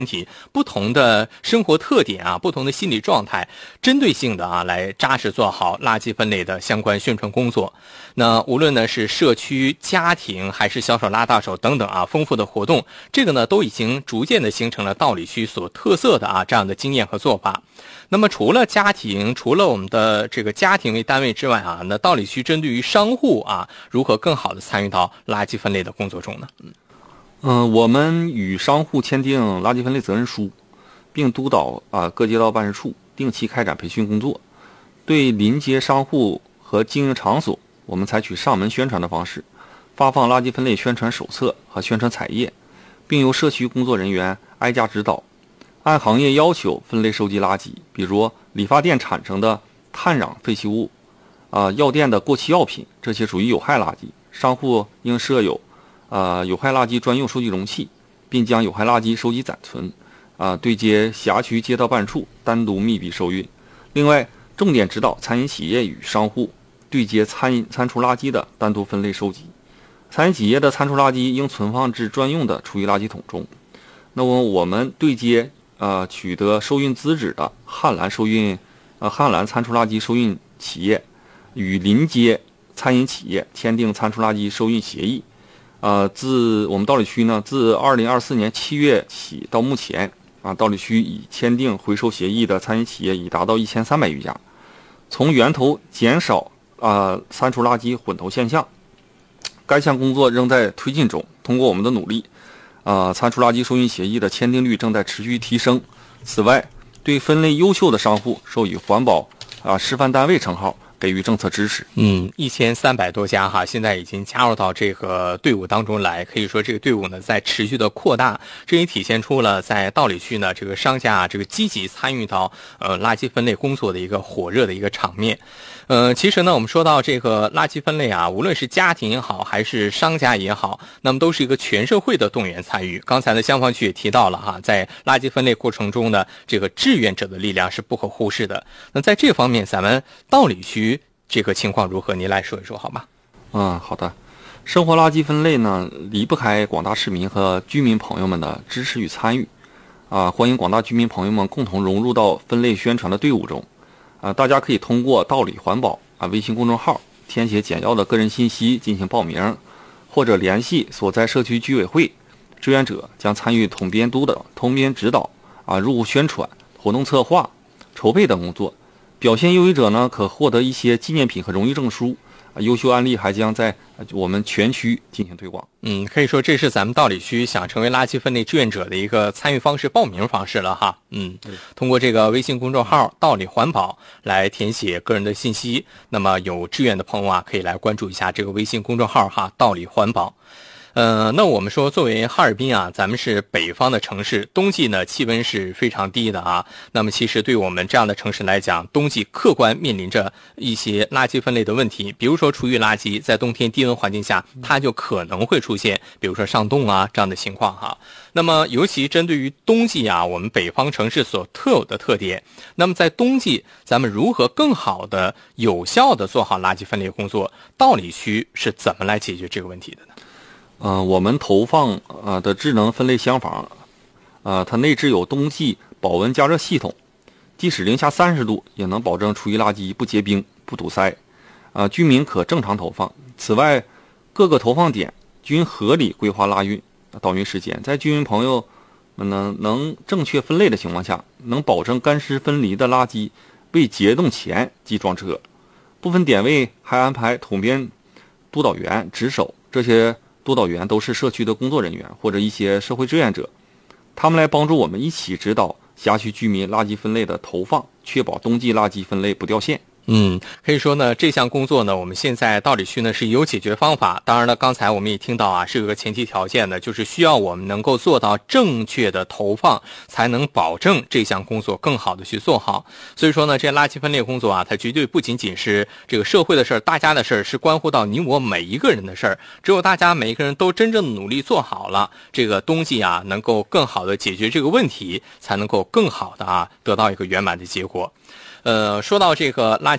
体不同的生活特点啊，不同的心理状态，针对性的啊来扎实做好垃圾分类的相关宣传工作。那无论呢是社区、家庭还是小手拉大手等等啊，丰富的活动，这个呢都已经逐渐的形成了道里区所特色的啊这样的经验和做法。那么除了家庭，除了我们的这个家庭为单位之外啊，那道里区针对于商户啊，如何更好的参与到垃圾分类的工作中呢？ 我们与商户签订垃圾分类责任书，并督导各街道办事处定期开展培训工作。对临街商户和经营场所，我们采取上门宣传的方式，发放垃圾分类宣传手册和宣传彩页，并由社区工作人员挨家指导，按行业要求分类收集垃圾。比如理发店产生的碳氧废弃物，药店的过期药品，这些属于有害垃圾，商户应设有有害垃圾专用收集容器，并将有害垃圾收集暂存，对接辖区街道办处单独密闭收运。另外，重点指导餐饮企业与商户对接餐厨垃圾的单独分类收集。餐饮企业的餐厨垃圾应存放至专用的厨余垃圾桶中。那么我们对接取得收运资质的汉兰餐厨垃圾收运企业，与临街餐饮企业签订餐厨垃圾收运协议。自我们道里区呢，自2024年7月起到目前道里区已签订回收协议的餐饮企业已达到1300余家，从源头减少餐厨垃圾混投现象。该项工作仍在推进中，通过我们的努力，餐厨垃圾收运协议的签订率正在持续提升。此外，对分类优秀的商户授予环保示范单位称号，给予政策支持。 1300多家哈，现在已经加入到这个队伍当中来，可以说这个队伍呢在持续的扩大，这也体现出了在道里区呢这个商家这个积极参与到垃圾分类工作的一个火热的一个场面。其实呢，我们说到这个垃圾分类啊，无论是家庭也好，还是商家也好，那么都是一个全社会的动员参与。刚才的消防局也提到了哈，在垃圾分类过程中呢，这个志愿者的力量是不可忽视的。那在这方面，咱们道里区这个情况如何？您来说一说好吗？ 好的。生活垃圾分类呢，离不开广大市民和居民朋友们的支持与参与。欢迎广大居民朋友们共同融入到分类宣传的队伍中。大家可以通过道里环保微信公众号填写简要的个人信息进行报名，或者联系所在社区居委会，志愿者将参与统编指导入伍宣传、活动策划、筹备等工作。表现优异者呢，可获得一些纪念品和荣誉证书。优秀案例还将在我们全区进行推广。 可以说这是咱们道里区想成为垃圾分类志愿者的一个参与方式、报名方式了哈。通过这个微信公众号道里环保来填写个人的信息，那么有志愿的朋友可以来关注一下这个微信公众号哈，道里环保。那我们说作为哈尔滨咱们是北方的城市，冬季呢气温是非常低的那么其实对我们这样的城市来讲，冬季客观面临着一些垃圾分类的问题。比如说厨余垃圾在冬天低温环境下，它就可能会出现比如说上冻这样的情况那么尤其针对于冬季我们北方城市所特有的特点，那么在冬季咱们如何更好的有效的做好垃圾分类工作，道里区是怎么来解决这个问题的呢？ 我们投放的智能分类箱房，它内置有冬季保温加热系统，即使零下30度也能保证厨余垃圾不结冰、不堵塞。居民可正常投放。此外，各个投放点均合理规划拉运、倒运时间，在居民朋友们能正确分类的情况下，能保证干湿分离的垃圾未结冻前即装车。部分点位还安排统编督导员值守，这些督导员都是社区的工作人员或者一些社会志愿者，他们来帮助我们一起指导辖区居民垃圾分类的投放，确保冬季垃圾分类不掉线。 可以说呢，这项工作呢，我们现在道里区呢是有解决方法。当然了，刚才我们也听到是有个前提条件的，就是需要我们能够做到正确的投放，才能保证这项工作更好的去做好。所以说呢，这垃圾分类工作它绝对不仅仅是这个社会的事儿，大家的事儿，是关乎到你我每一个人的事儿。只有大家每一个人都真正的努力做好了，这个冬季能够更好的解决这个问题，才能够更好的得到一个圆满的结果。说到这个垃圾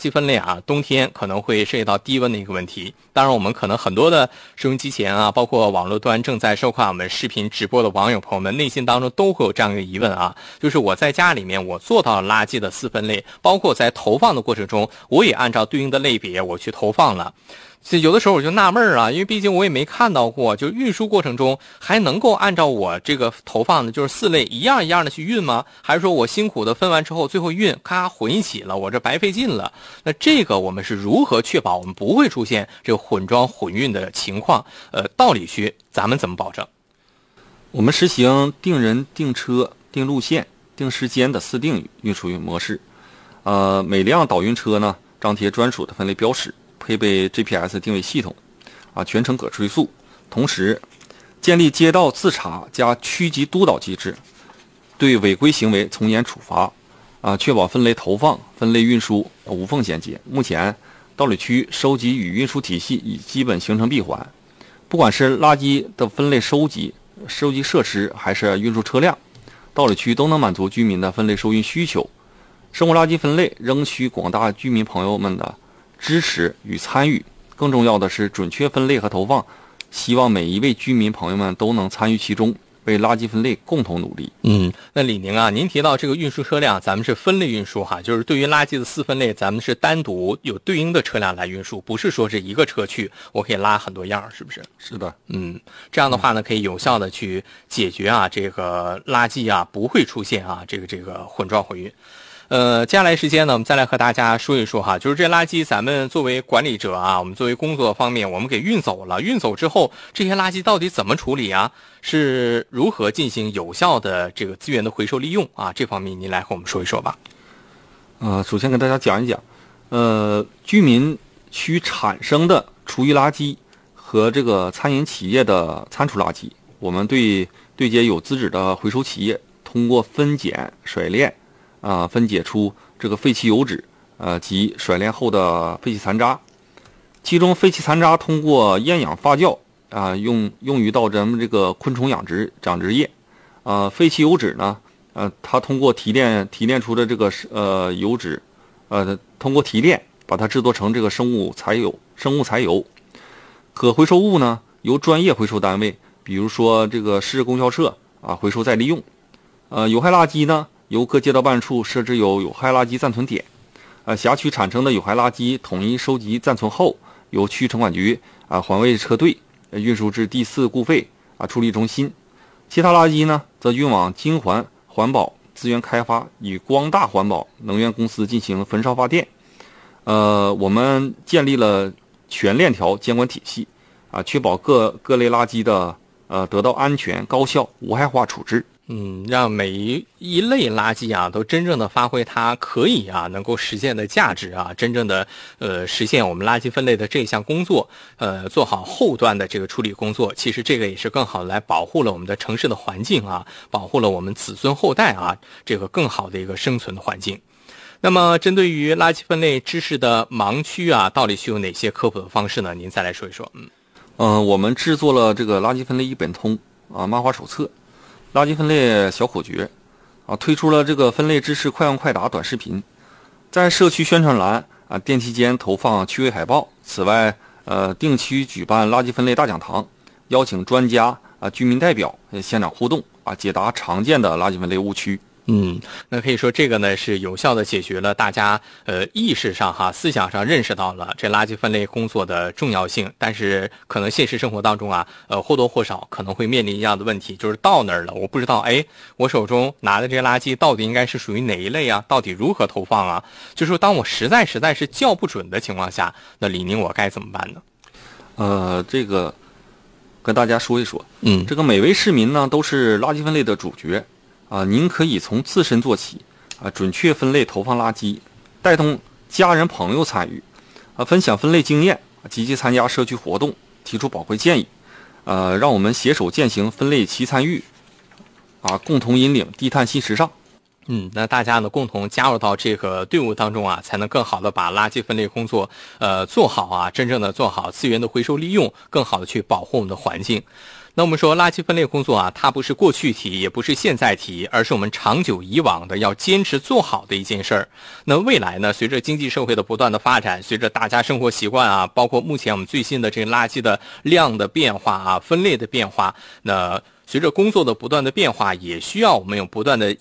圾分类啊，冬天可能会涉及到低温的一个问题。当然，我们可能很多的收音机前啊，包括网络端正在收看我们视频直播的网友朋友们，内心当中都会有这样一个疑问啊，就是我在家里面我做到了垃圾的4分类，包括在投放的过程中，我也按照对应的类别我去投放了。有的时候我就纳闷啊，因为毕竟我也没看到过，就运输过程中还能够按照我这个投放的就是4类一样一样的去运吗？还是说我辛苦的分完之后最后运咔混一起了，我这白费劲了？那这个我们是如何确保我们不会出现这个混装混运的情况？道理区咱们怎么保证？ 我们实行定人、定车、定路线、定时间的4定运输模式。每辆导运车呢张贴专属的分类标识，配备 GPS 定位系统，全程可追溯。同时，建立街道自查加区级督导机制，对违规行为从严处罚，确保分类投放、分类运输无缝衔接。目前，道里区收集与运输体系已基本形成闭环，不管是垃圾的分类收集设施，还是运输车辆，道里区都能满足居民的分类收运需求。生活垃圾分类仍需广大居民朋友们的支持与参与，更重要的是准确分类和投放，希望每一位居民朋友们都能参与其中，为垃圾分类共同努力。 那李宁啊，您提到这个运输车辆，咱们是分类运输哈，就是对于垃圾的4分类，咱们是单独有对应的车辆来运输，不是说是一个车去我可以拉很多样，是不是？ 是的。 这样的话呢，可以有效的去解决啊这个垃圾啊不会出现啊这个混装混运。接下来时间呢，我们再来和大家说一说哈，就是这垃圾咱们作为管理者啊，我们作为工作方面，我们给运走了，运走之后这些垃圾到底怎么处理啊？是如何进行有效的这个资源的回收利用啊？这方面您来和我们说一说吧。 首先跟大家讲一讲，居民区产生的厨余垃圾和这个餐饮企业的餐厨垃圾，我们对接有资质的回收企业，通过分拣甩炼分解出这个废弃油脂及甩炼后的废弃残渣，其中废弃残渣通过厌氧发酵用于到咱们这个昆虫养殖业，废弃油脂呢它通过提炼出的这个油脂通过提炼把它制作成这个生物柴油。可回收物呢由专业回收单位，比如说这个市供销社回收再利用。有害垃圾呢由各街道办事处设置有害垃圾暂存点，辖区产生的有害垃圾统一收集暂存后，由区城管局环卫车队运输至第4固废处理中心。其他垃圾呢，则运往京环环保资源开发与光大环保能源公司进行焚烧发电。我们建立了全链条监管体系确保各类垃圾的得到安全、高效、无害化处置。 让每一类垃圾啊都真正的发挥它可以能够实现的价值真正的实现我们垃圾分类的这项工作，做好后端的这个处理工作。其实这个也是更好的来保护了我们的城市的环境保护了我们子孙后代这个更好的一个生存的环境。那么针对于垃圾分类知识的盲区到底需有哪些科普的方式呢？您再来说一说。 我们制作了这个垃圾分类1本通漫画手册、垃圾分类小口诀推出了这个分类知识快问快答短视频，在社区宣传栏电梯间投放趣味海报。此外定期举办垃圾分类大讲堂，邀请专家居民代表现场互动解答常见的垃圾分类误区。 那可以说这个呢是有效的解决了大家意识上思想上认识到了这垃圾分类工作的重要性，但是可能现实生活当中或多或少可能会面临一样的问题，就是到那儿了我不知道我手中拿的这些垃圾到底应该是属于哪一类到底如何投放就是说当我实在是叫不准的情况下，那李宁我该怎么办呢？ 这个跟大家说一说，这个每位市民呢都是垃圾分类的主角您可以从自身做起准确分类投放垃圾，带动家人朋友参与分享分类经验，积极参加社区活动，提出宝贵建议让我们携手践行分类齐参与共同引领低碳新时尚。 那大家呢共同加入到这个队伍当中才能更好的把垃圾分类工作做好真正的做好资源的回收利用，更好的去保护我们的环境。 那我们说垃圾分类工作啊，它不是过去题，也不是现在题，而是我们长久以往的要坚持做好的一件事儿。那未来呢，随着经济社会的不断的发展，随着大家生活习惯啊，包括目前我们最新的这个垃圾的量的变化啊，分类的变化，那随着工作的不断的变化，也需要我们有不断的